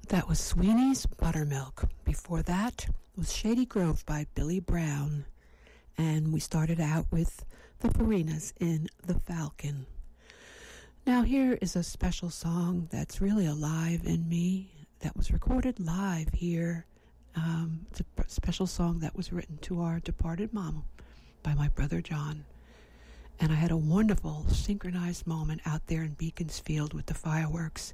That was Sweeney's Buttermilk. Before that was Shady Grove by Billy Brown. And we started out with the Farinas in The Falcon. Now here is a special song that's really alive in me, that was recorded live here. It's a special song that was written to our departed mom by my brother John. And I had a wonderful synchronized moment out there in Beaconsfield with the fireworks.